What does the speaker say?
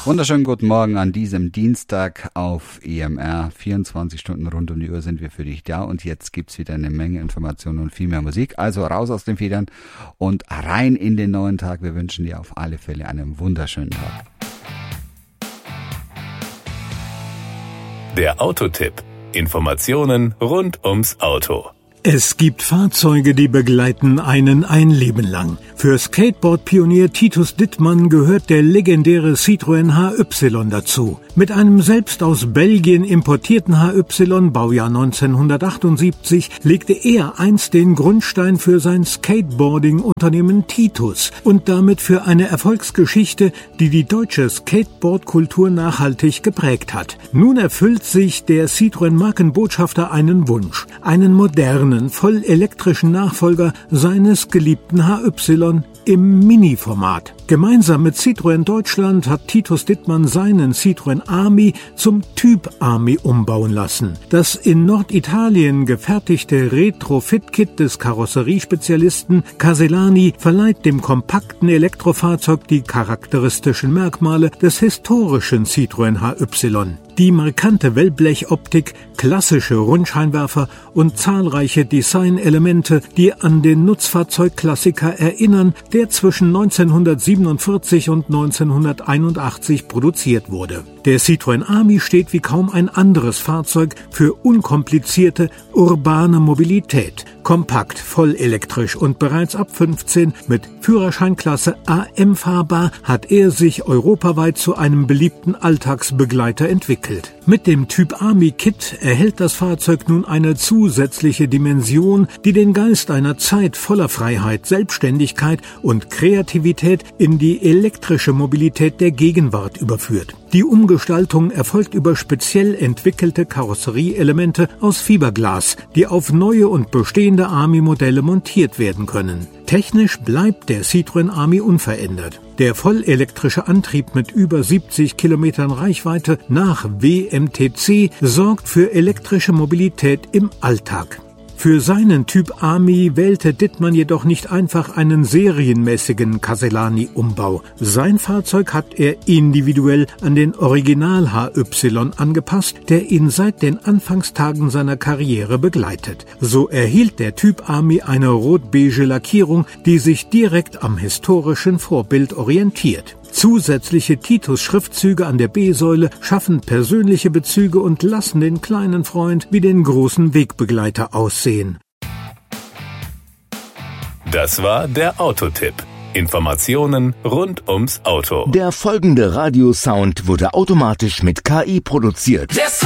Wunderschönen guten Morgen an diesem Dienstag auf EMR. 24 Stunden rund um die Uhr sind wir für dich da und jetzt gibt's wieder eine Menge Informationen und viel mehr Musik. Also raus aus den Federn und rein in den neuen Tag. Wir wünschen dir auf alle Fälle einen wunderschönen Tag. Der Autotipp. Informationen rund ums Auto. Es gibt Fahrzeuge, die begleiten einen ein Leben lang. Für Skateboard-Pionier Titus Dittmann gehört der legendäre Citroën HY dazu. Mit einem selbst aus Belgien importierten HY, Baujahr 1978, legte er einst den Grundstein für sein Skateboarding-Unternehmen Titus und damit für eine Erfolgsgeschichte, die die deutsche Skateboard-Kultur nachhaltig geprägt hat. Nun erfüllt sich der Citroën-Markenbotschafter einen Wunsch, einen modernen, voll elektrischen Nachfolger seines geliebten HY im Mini-Format. Gemeinsam mit Citroën Deutschland hat Titus Dittmann seinen Citroën Ami zum Typ Ami umbauen lassen. Das in Norditalien gefertigte Retrofit-Kit des Karosseriespezialisten Casellani verleiht dem kompakten Elektrofahrzeug die charakteristischen Merkmale des historischen Citroën HY. Die markante Wellblechoptik, klassische Rundscheinwerfer und zahlreiche Designelemente, die an den Nutzfahrzeugklassiker erinnern, der zwischen 1947 und 1981 produziert wurde. Der Citroën Ami steht wie kaum ein anderes Fahrzeug für unkomplizierte, urbane Mobilität. Kompakt, vollelektrisch und bereits ab 15 mit Führerscheinklasse AM fahrbar, hat er sich europaweit zu einem beliebten Alltagsbegleiter entwickelt. Mit dem Typ Ami Kit erhält das Fahrzeug nun eine zusätzliche Dimension, die den Geist einer Zeit voller Freiheit, Selbstständigkeit und Kreativität in die elektrische Mobilität der Gegenwart überführt. Die Umgestaltung erfolgt über speziell entwickelte Karosserieelemente aus Fiberglas, die auf neue und bestehende Ami-Modelle montiert werden können. Technisch bleibt der Citroën Ami unverändert. Der vollelektrische Antrieb mit über 70 Kilometern Reichweite nach WMTC sorgt für elektrische Mobilität im Alltag. Für seinen Typ Ami wählte Dittmann jedoch nicht einfach einen serienmäßigen Casellani-Umbau. Sein Fahrzeug hat er individuell an den Original HY angepasst, der ihn seit den Anfangstagen seiner Karriere begleitet. So erhielt der Typ Ami eine rot-beige Lackierung, die sich direkt am historischen Vorbild orientiert. Zusätzliche Titus-Schriftzüge an der B-Säule schaffen persönliche Bezüge und lassen den kleinen Freund wie den großen Wegbegleiter aussehen. Das war der Autotipp. Informationen rund ums Auto. Der folgende Radiosound wurde automatisch mit KI produziert.